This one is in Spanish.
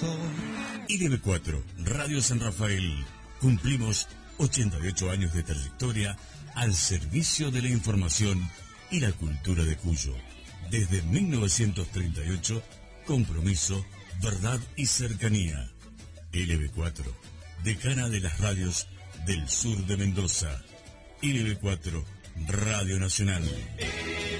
IDB4, Radio San Rafael. Cumplimos 88 años de trayectoria al servicio de la información y la cultura de Cuyo. Desde 1938, compromiso, verdad y cercanía. LB4, decana de las radios del sur de Mendoza. LB4, Radio Nacional.